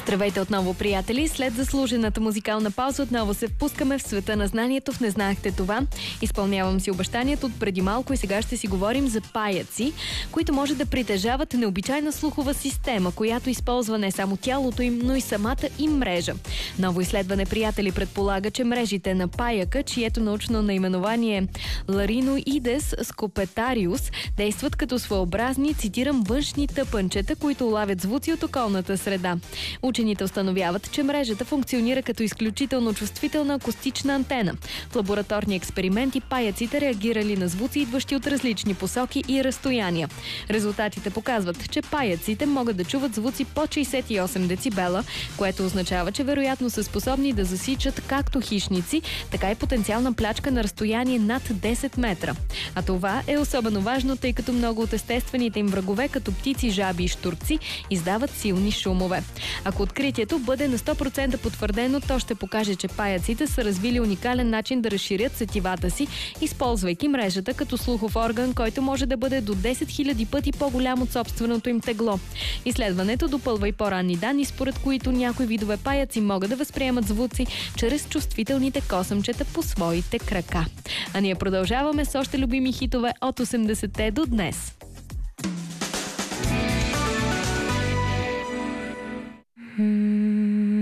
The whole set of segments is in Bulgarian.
Здравейте отново, приятели! След заслужената музикална пауза отново се впускаме в света на знанието в Не знаехте това. Изпълнявам си обещанието от преди малко и сега ще си говорим за паяци, които може да притежават необичайна слухова система, която използва не само тялото им, но и самата им мрежа. Ново изследване, приятели, предполага, че мрежите на паяка, чието научно наименование Larinoides scopettarius, действат като своеобразни, цитирам, външни тъпънчета, които улавят звуци от околната среда. Учените установяват, че мрежата функционира като изключително чувствителна акустична антена. В лабораторни експерименти паяците реагирали на звуци, идващи от различни посоки и разстояния. Резултатите показват, че паяците могат да чуват звуци под 68 децибела, което означава, че вероятно са способни да засичат както хищници, така и потенциална плячка на разстояние над 10 метра. А това е особено важно, тъй като много от естествените им врагове, като птици, жаби и щурци, издават силни шумове. Ако откритието бъде на 100% потвърдено, то ще покаже, че паяците са развили уникален начин да разширят сетивата си, използвайки мрежата като слухов орган, който може да бъде до 10 000 пъти по-голям от собственото им тегло. Изследването допълва и по-ранни данни, според които някои видове паяци могат да възприемат звуци чрез чувствителните косъмчета по своите крака. А ние продължаваме с още любими хитове от 80-те до днес.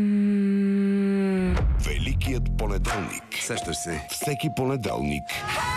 Великият понеделник. Сещаш се, всеки понеделник